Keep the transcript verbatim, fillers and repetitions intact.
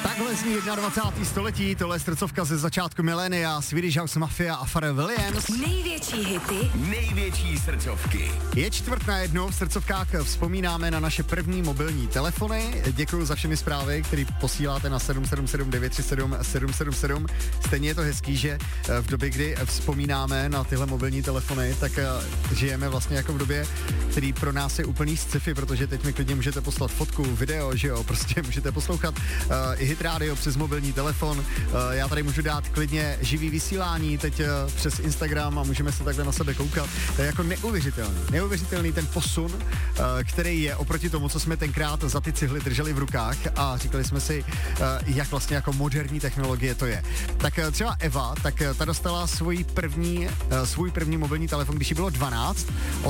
Takhle zní dvacátého prvního století, tohle je srdcovka ze začátku milénia, Swedish House Mafia a Pharrell Williams. Největší hity, největší srdcovky. Je čtvrt na jednu, v srdcovkách vzpomínáme na naše první mobilní telefony. Děkuji za všechny zprávy, které posíláte na sedm sedm sedm devět tři sedm sedm sedm sedm. Stejně je to hezký, že v době, kdy vzpomínáme na tyhle mobilní telefony, tak žijeme vlastně jako v době, který pro nás je úplný sci-fi, protože teď mi klidně můžete poslat fotku, video, že jo, prostě můžete poslouchat uh, i hit rádio přes mobilní telefon. Uh, já tady můžu dát klidně živý vysílání teď uh, přes Instagram a můžeme se takhle na sebe koukat. To je jako neuvěřitelný. Neuvěřitelný ten posun, uh, který je oproti tomu, co jsme tenkrát za ty cihly drželi v rukách a říkali jsme si, uh, jak vlastně jako moderní technologie to je. Tak uh, třeba Eva, tak uh, ta dostala svůj první, uh, svůj první mobilní telefon, když jí bylo dvanáct.